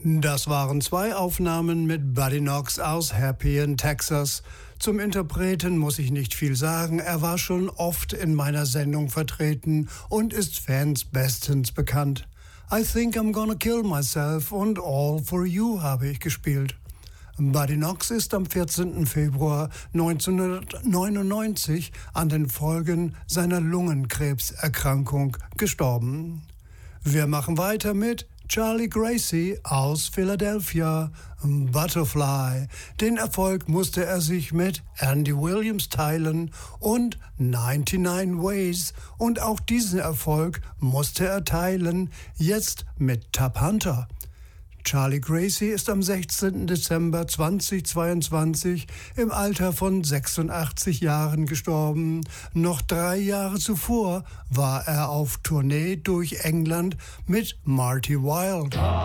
Das waren 2 Aufnahmen mit Buddy Knox aus Happy in Texas. Zum Interpreten muss ich nicht viel sagen, er war schon oft in meiner Sendung vertreten und ist Fans bestens bekannt. I Think I'm Gonna Kill Myself und All For You habe ich gespielt. Buddy Knox ist am 14. Februar 1999 an den Folgen seiner Lungenkrebserkrankung gestorben. Wir machen weiter mit Charlie Gracie aus Philadelphia, Butterfly. Den Erfolg musste er sich mit Andy Williams teilen und 99 Ways. Und auch diesen Erfolg musste er teilen, jetzt mit Tab Hunter. Charlie Gracie ist am 16. Dezember 2022 im Alter von 86 Jahren gestorben. Noch 3 Jahre zuvor war er auf Tournee durch England mit Marty Wilde.